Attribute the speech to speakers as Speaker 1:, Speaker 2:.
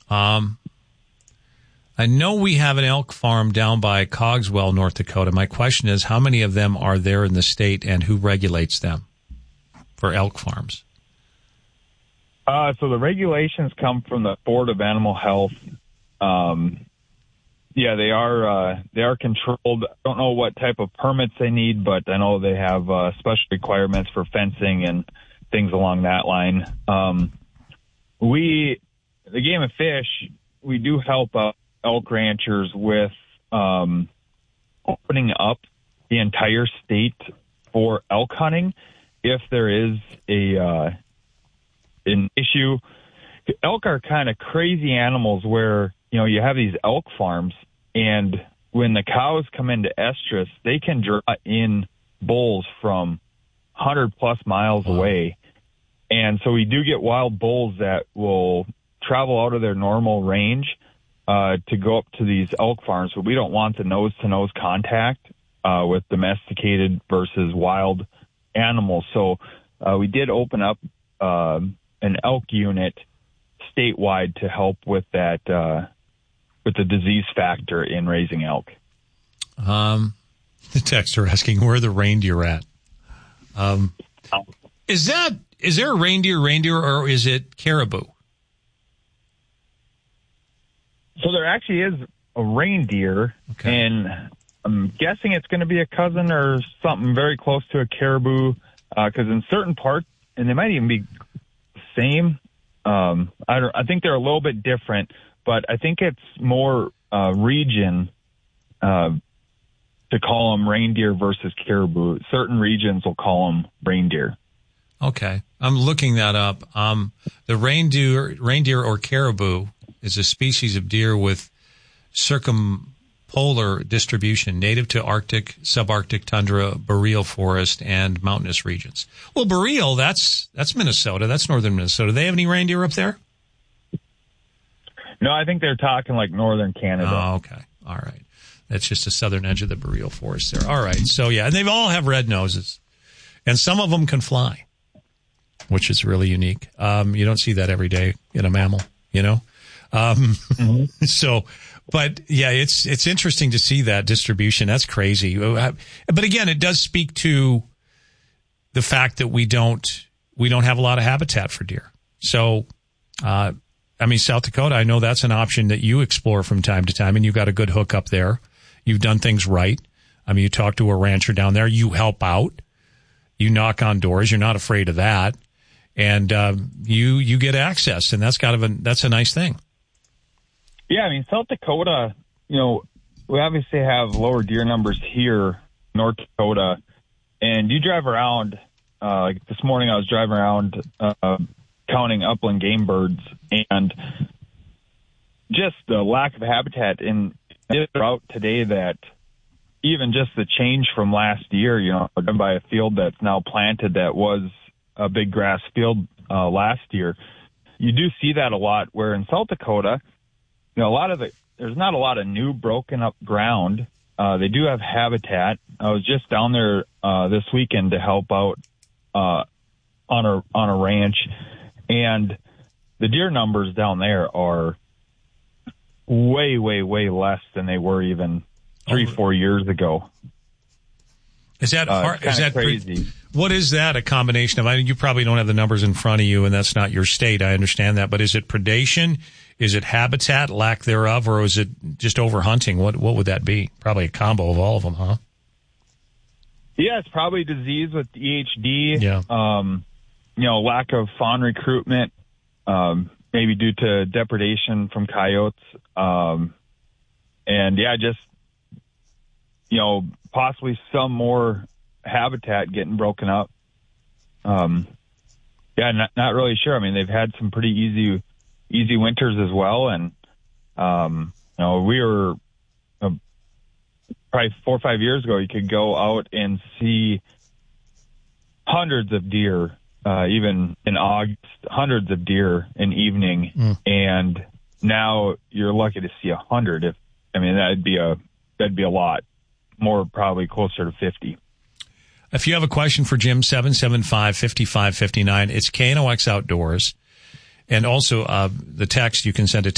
Speaker 1: I know we have an elk farm down by Cogswell, North Dakota. My question is, how many of them are there in the state, and who regulates them for elk farms?
Speaker 2: So the regulations come from the Board of Animal Health. Yeah, they are controlled. I don't know what type of permits they need, but I know they have special requirements for fencing and things along that line. The Game and Fish, we do help elk ranchers with opening up the entire state for elk hunting if there is an issue. Elk are kind of crazy animals where, you have these elk farms, and when the cows come into estrus, they can draw in bulls from 100-plus miles away. And so we do get wild bulls that will travel out of their normal range to go up to these elk farms, but we don't want the nose-to-nose contact with domesticated versus wild animals. So we did open up an elk unit statewide to help with that, with the disease factor in raising elk.
Speaker 1: The texter asking where the reindeer at. Is there a reindeer, or is it caribou?
Speaker 2: So there actually is a reindeer, okay. And I'm guessing it's going to be a cousin or something very close to a caribou, because in certain parts, and they might even be the same. I think they're a little bit different, but I think it's more region to call them reindeer versus caribou. Certain regions will call them reindeer.
Speaker 1: Okay, I'm looking that up. The reindeer or caribou is a species of deer with circumpolar distribution, native to Arctic, subarctic tundra, boreal forest, and mountainous regions. Well, boreal, that's Minnesota. That's northern Minnesota. Do they have any reindeer up there?
Speaker 2: No, I think they're talking like northern Canada.
Speaker 1: Oh, okay. All right. That's just the southern edge of the boreal forest there. All right. So, yeah, and they all have red noses. And some of them can fly, which is really unique. You don't see that every day in a mammal, So, but yeah, it's interesting to see that distribution. That's crazy. But again, it does speak to the fact that we don't have a lot of habitat for deer. So, South Dakota, I know that's an option that you explore from time to time, and you've got a good hook up there. You've done things right. You talk to a rancher down there. You help out. You knock on doors. You're not afraid of that. And you get access, and that's a nice thing.
Speaker 2: Yeah, South Dakota, we obviously have lower deer numbers here, North Dakota, and you drive around. Like this morning, I was driving around counting upland game birds, and just the lack of habitat. And it's out today that even just the change from last year, done by a field that's now planted that was a big grass field last year. You do see that a lot, where in South Dakota, there's not a lot of new broken up ground. They do have habitat. I was just down there this weekend to help out on a ranch, and the deer numbers down there are way, way, way less than they were even 3-4 years ago.
Speaker 1: Is that hard? Is that
Speaker 2: crazy?
Speaker 1: What is that a combination of? You probably don't have the numbers in front of you, and that's not your state. I understand that, but is it predation? Is it habitat, lack thereof, or is it just overhunting? What would that be? Probably a combo of all of them, huh?
Speaker 2: Yeah, it's probably disease with EHD.
Speaker 1: Yeah.
Speaker 2: Lack of fawn recruitment, maybe due to depredation from coyotes, and just possibly some more habitat getting broken up. Not really sure. They've had some pretty easy winters as well, and we were probably 4 or 5 years ago. You could go out and see hundreds of deer, even in August, hundreds of deer in evening, and now you're lucky to see 100. That'd be a lot more, probably closer to 50.
Speaker 1: If you have a question for Jim, 775-5559. It's KNOX Outdoors. And also the text, you can send it